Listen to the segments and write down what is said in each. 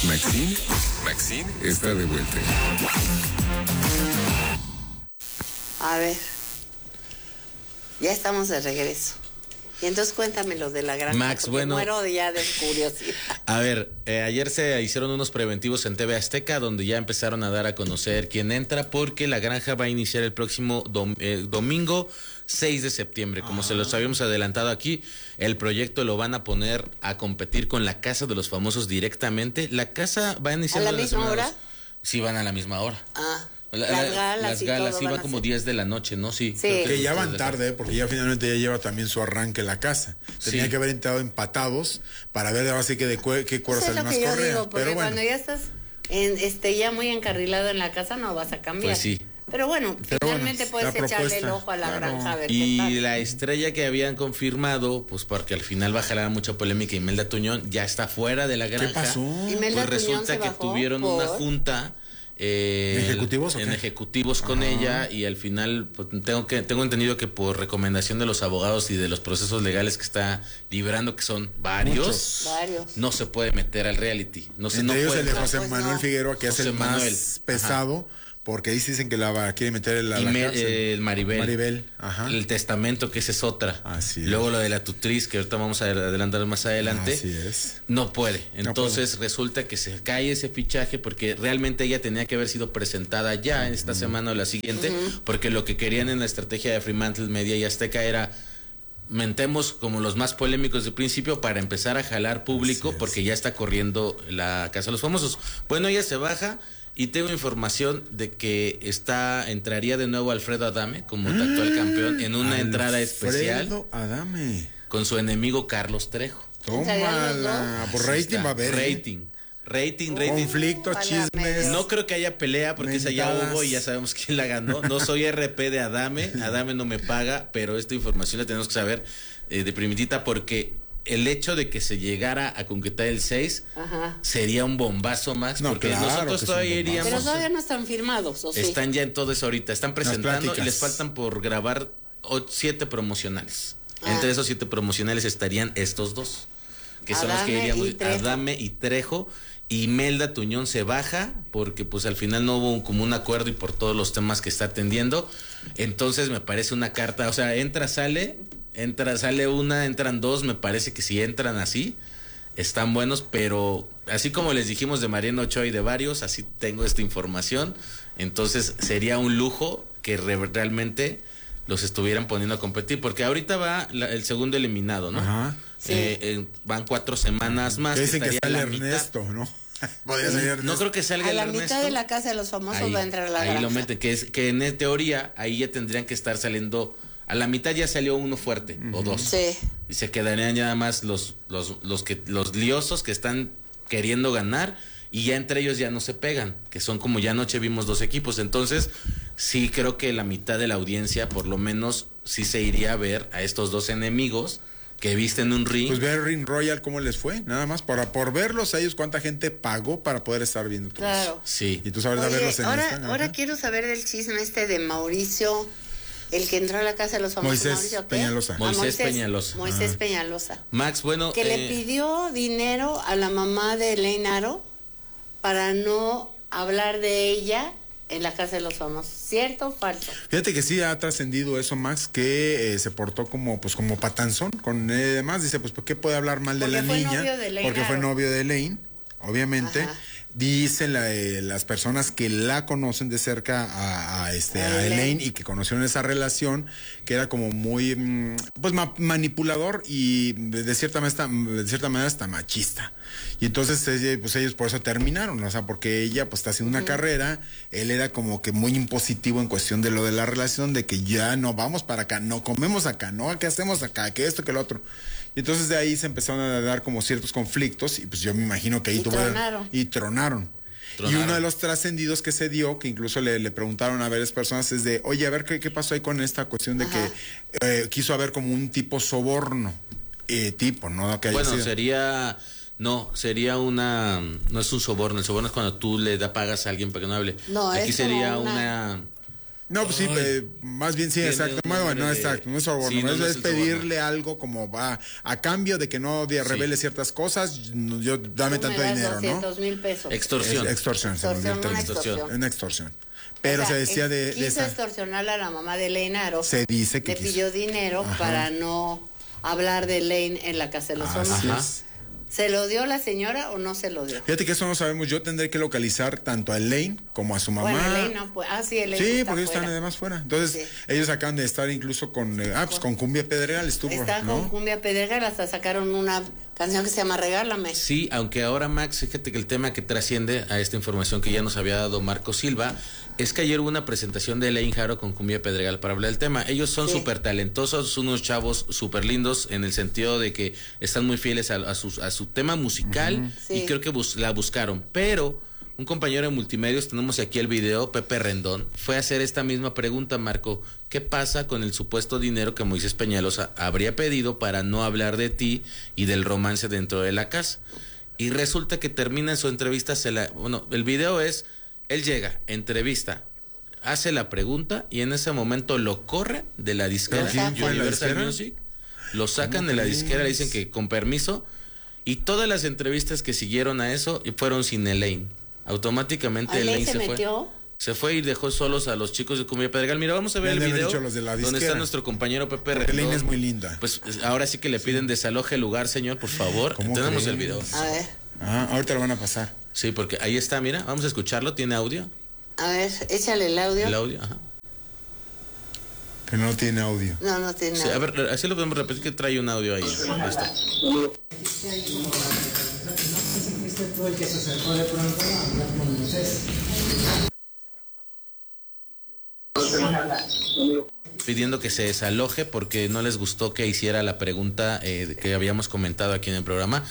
Maxine está de vuelta. A ver, ya estamos de regreso. Y entonces cuéntame lo de la granja, Max, bueno, muero ya de curiosidad. A ver, ayer se hicieron unos preventivos en TV Azteca donde ya empezaron a dar a conocer quién entra, porque la granja va a iniciar el próximo domingo 6 de septiembre. Como se los habíamos adelantado aquí, el proyecto lo van a poner a competir con la Casa de los Famosos directamente. La casa va a iniciar ¿A la misma hora? Sí, van a la misma hora. Las galas sí, va como 10 de la noche, ¿no? Sí. Que ya van tarde, porque ya finalmente ya lleva también su arranque la casa. Tenía que haber entrado empatados para ver ahora sí que de qué cuero sale más correa. Digo, porque pero bueno, cuando ya estás ya muy encarrilado en la casa no vas a cambiar. Pues sí. Pero bueno, finalmente puedes echarle el ojo a la granja a ver qué tal. Y la estrella que habían confirmado, pues porque al final va a jalar mucha polémica, Imelda Tuñón, ya está fuera de la granja. ¿Qué pasó? Pues resulta que tuvieron una junta ejecutivos con ella, y al final pues, tengo entendido que por recomendación de los abogados y de los procesos legales que está librando, que son varios, no se puede meter al reality. Entre ellos el de José Manuel Figueroa, que es el más pesado. Porque ahí quiere meter la cárcel. Maribel. Ajá. El testamento, que esa es otra. Luego lo de la tutriz, que ahorita vamos a adelantar más adelante. Así es. No puede. Entonces resulta que se cae ese fichaje, porque realmente ella tenía que haber sido presentada ya en esta semana o la siguiente, porque lo que querían en la estrategia de Fremantle Media y Azteca era: mentemos como los más polémicos de principio para empezar a jalar público, porque ya está corriendo la Casa de los Famosos. Bueno, ella se baja. Y tengo información de que entraría de nuevo Alfredo Adame como actual campeón en una entrada especial. Alfredo Adame. Con su enemigo Carlos Trejo. Tómala. Por rating va a haber. Rating. Conflictos, chismes. No creo que haya pelea, porque esa ya hubo y ya sabemos quién la ganó. No soy RP de Adame. Adame no me paga, pero esta información la tenemos que saber de primitita, porque el hecho de que se llegara a concretar el 6 sería un bombazo, Max, porque nosotros todavía iríamos. Pero todavía no están firmados, ¿o sí? Están ya en todo eso ahorita, están presentando y les faltan por grabar 7 promocionales. Entre esos 7 promocionales estarían estos dos, que son los que iríamos, Adame y Trejo. Y Imelda Tuñón se baja porque pues al final no hubo como un acuerdo, y por todos los temas que está atendiendo. Entonces me parece una carta, o sea, sale una, entran dos. Me parece que si entran así están buenos, pero así como les dijimos de Mariano Ochoa y de varios, así tengo esta información. Entonces sería un lujo que realmente los estuvieran poniendo a competir, porque ahorita va el segundo eliminado, ¿no? Van 4 semanas más. Que dicen que sale Ernesto, ¿no? Podría ser Ernesto. No creo que salga el Ernesto. A la mitad de la Casa de los Famosos va a entrar a la granja. Ahí lo meten, que en teoría ahí ya tendrían que estar saliendo. A la mitad ya salió uno fuerte, o 2. Sí. Y se quedarían ya más los liosos que están queriendo ganar, y ya entre ellos ya no se pegan, que son como ya anoche vimos 2 equipos. Entonces sí creo que la mitad de la audiencia por lo menos sí se iría a ver a estos 2 enemigos que visten un ring. Pues ver Ring Royal cómo les fue, nada más por verlos a ellos, cuánta gente pagó para poder estar viendo todo eso. Sí. Y tú sabes verlos en ahora quiero saber del chisme de Mauricio, el que entró a la Casa de los Famosos. Moisés Peñalosa. Moisés Peñalosa. Max, bueno. Que le pidió dinero a la mamá de Elaine Aro para no hablar de ella en la Casa de los Famosos. ¿Cierto o falso? Fíjate que sí ha trascendido eso, Max, que se portó como patanzón con demás. Dice, pues, ¿por qué puede hablar mal de la niña? Porque fue novio de Elaine, obviamente. Dicen las personas que la conocen de cerca a Elaine, y que conocieron esa relación, que era como muy manipulador y de cierta manera hasta machista. Y entonces ellos por eso terminaron, o sea, porque ella pues está haciendo una carrera, él era como que muy impositivo en cuestión de lo de la relación, de que ya no vamos para acá, no comemos acá, no, ¿qué hacemos acá? ¿Qué esto, qué lo otro? Y entonces de ahí se empezaron a dar como ciertos conflictos, y pues yo me imagino que ahí tronaron. Y uno de los trascendidos que se dio, que incluso le preguntaron a varias personas, es de, oye, a ver qué pasó ahí con esta cuestión de que quiso haber como un tipo soborno, ¿no? Que bueno, sería no es un soborno. El soborno es cuando tú pagas a alguien para que no hable. No, aquí es sería No, pues sí, más bien sí, exacto. Bueno, no exacto, no es soborno, sí, no es pedirle algo como va a cambio de que no revele ciertas cosas, yo dame tanto dinero, 200,000 pesos. Extorsión. Extorsión. Una extorsión. Pero se decía quiso extorsionar a la mamá de Elaine Aro. Se dice que le pidió dinero para no hablar de Elaine en la casa de los hombres. ¿Se lo dio la señora o no se lo dio? Fíjate que eso no sabemos. Yo tendré que localizar tanto a Elaine como a su mamá. Bueno, Elaine no puede. Sí, Elaine sí, está porque ellos están además fuera. Entonces, ellos acaban de estar incluso con Cumbia Pedregal estuvo. Está con Cumbia Pedregal, hasta sacaron una canción que se llama Regálame. Sí, aunque ahora, Max, fíjate que el tema que trasciende a esta información que ya nos había dado Marco Silva es que ayer hubo una presentación de Elaine Aro con Cumbia Pedregal para hablar del tema. Ellos son súper talentosos, unos chavos súper lindos en el sentido de que están muy fieles a su tema musical y creo que la buscaron. Pero un compañero de Multimedios, tenemos aquí el video, Pepe Rendón, fue a hacer esta misma pregunta, Marco. ¿Qué pasa con el supuesto dinero que Moisés Peñalosa habría pedido para no hablar de ti y del romance dentro de la casa? Y resulta que termina en su entrevista, el video es... Él llega, entrevista, hace la pregunta y en ese momento lo corre de la disquera Universal Music, lo sacan de la disquera, le dicen que con permiso, y todas las entrevistas que siguieron a eso fueron sin Elaine. Automáticamente Elaine se fue y dejó solos a los chicos de Cumbia Pedregal. Mira, vamos a ver el video donde está nuestro compañero Pepe Rendón. Elaine es muy linda. Pues ahora sí que le piden desaloje el lugar, señor, por favor. Tenemos el video. A ver. Ahorita lo van a pasar. Sí, porque ahí está, mira, vamos a escucharlo, ¿tiene audio? A ver, échale el audio. El audio, ajá. Pero no tiene audio. No tiene audio. A ver, así lo podemos repetir, que trae un audio ahí. Ahí está. No sé si fuiste tú el que se acercó de pronto a hablar con Moisés. Pidiendo que se desaloje porque no les gustó que hiciera la pregunta que habíamos comentado aquí en el programa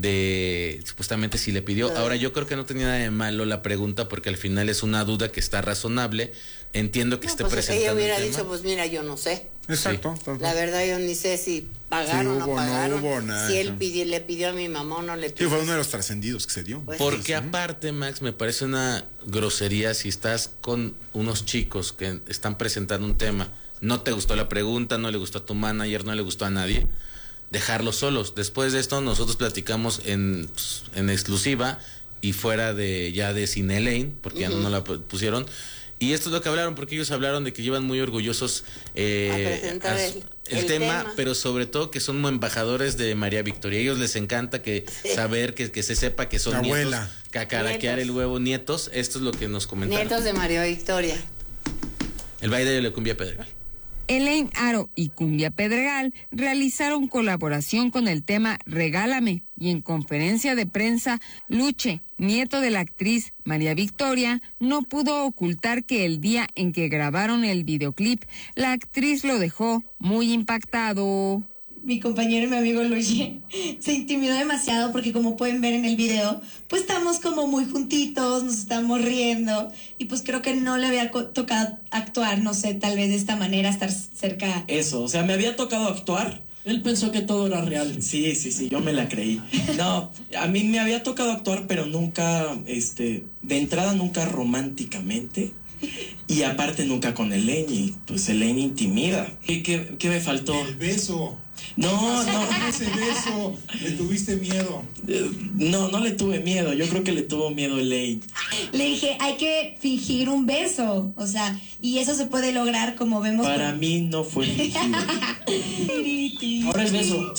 de supuestamente si le pidió. Ahora yo creo que no tenía nada de malo la pregunta porque al final es una duda que está razonable. Entiendo que esté presentando. Ella hubiera dicho, pues mira, yo no sé. Exacto. Sí. La verdad yo ni sé si pagaron o no pagaron. No hubo nada. Si él le pidió a mi mamá o no le pidió. Sí, fue uno de los trascendidos que se dio. Pues porque aparte, Max, me parece una grosería si estás con unos chicos que están presentando un tema. No te gustó la pregunta, no le gustó a tu manager, no le gustó a nadie, dejarlos solos. Después de esto nosotros platicamos en exclusiva y fuera de Cine Elaine, porque ya no la pusieron. Y esto es lo que hablaron, porque ellos hablaron de que llevan muy orgullosos presentar el tema, pero sobre todo que son embajadores de María Victoria. A ellos les encanta saber que se sepa que son nietos, cacaraquear el huevo, nietos. Esto es lo que nos comentaron. Nietos de María Victoria. El baile de la Cumbia Pedregal. Elaine Aro y Cumbia Pedregal realizaron colaboración con el tema Regálame y en conferencia de prensa, Luche, nieto de la actriz María Victoria, no pudo ocultar que el día en que grabaron el videoclip, la actriz lo dejó muy impactado. Mi compañero y mi amigo Luigi se intimidó demasiado porque como pueden ver en el video, pues estamos como muy juntitos, nos estamos riendo y pues creo que no le había tocado actuar, no sé, tal vez de esta manera, estar cerca. Eso, o sea, me había tocado actuar. Él pensó que todo era real. Sí, yo me la creí. No, a mí me había tocado actuar, pero nunca, de entrada nunca románticamente. Y aparte nunca con Elaine, y pues Elaine intimida. ¿Y qué me faltó? El beso. No. Ese beso, le tuviste miedo. No le tuve miedo, yo creo que le tuvo miedo Elaine. Le dije, hay que fingir un beso, o sea, y eso se puede lograr como vemos. Para mí no fue fingido. Ahora es beso.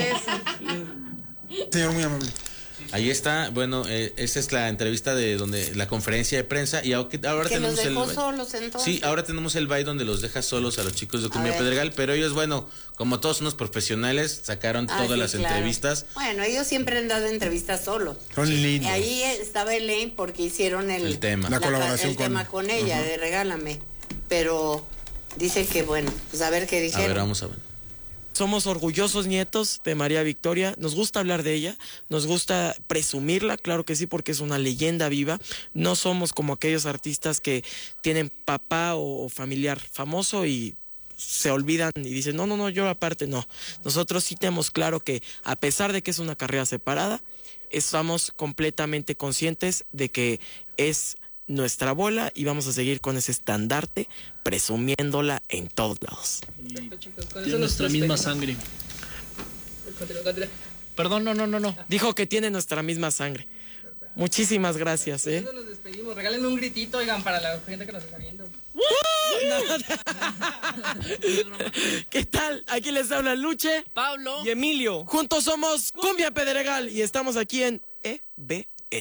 Señor, muy amable. Ahí está, bueno, esta es la entrevista de donde la conferencia de prensa y ahora que tenemos los dejó solos entonces. Sí, ahora tenemos el baile donde los deja solos a los chicos de Cumbia Pedregal, pero ellos, bueno, como todos unos profesionales, sacaron todas las entrevistas. Bueno, ellos siempre han dado entrevistas solos. Son lindos. Ahí estaba Elaine porque hicieron el tema, la colaboración tema con ella de Regálame, pero dicen que bueno, pues a ver qué dijeron. A ver, vamos a ver. Somos orgullosos nietos de María Victoria, nos gusta hablar de ella, nos gusta presumirla, claro que sí, porque es una leyenda viva. No somos como aquellos artistas que tienen papá o familiar famoso y se olvidan y dicen, no, yo aparte no. Nosotros sí tenemos claro que a pesar de que es una carrera separada, estamos completamente conscientes de que es nuestra bola y vamos a seguir con ese estandarte presumiéndola en todos lados. Tiene nuestra misma sangre. Perdón, no. Dijo que tiene nuestra misma sangre. Muchísimas gracias, Nos despedimos. Regálenme un gritito, oigan, para la gente que nos está viendo. ¿Qué tal? Aquí les habla Luche, Pablo y Emilio. Juntos somos Cumbia Pedregal y estamos aquí en EBN.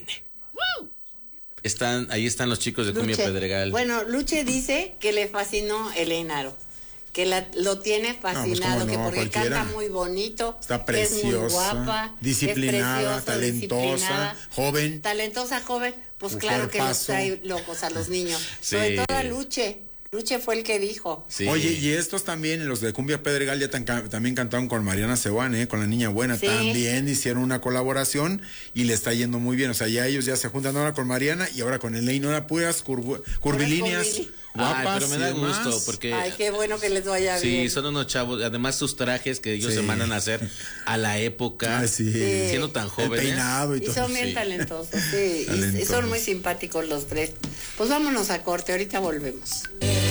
Ahí están los chicos de Cumbia Pedregal. Bueno, Luche dice que le fascinó el Lane Aro, que lo tiene fascinado, que porque cualquiera. Canta muy bonito, está preciosa, es muy guapa, disciplinada, talentosa, joven. Talentosa, joven, pues claro que los trae locos a los niños. Sí. Sobre todo a Luche. Luche fue el que dijo. Sí. Oye, y estos también, los de Cumbia Pedregal, ya también cantaron con Mariana Seoane, con la Niña Buena. Sí. También hicieron una colaboración y le está yendo muy bien. O sea, ya ellos ya se juntan ahora con Mariana y ahora con Elaine. Ahora puras curvilíneas. Guapas, pero me da gusto porque... Ay, qué bueno que les vaya bien. Sí, son unos chavos. Además, sus trajes que ellos se mandan a hacer a la época, siendo tan jóvenes. El peinado y todo. Y son bien talentosos, sí. Y son muy simpáticos los tres. Pues vámonos a corte, ahorita volvemos.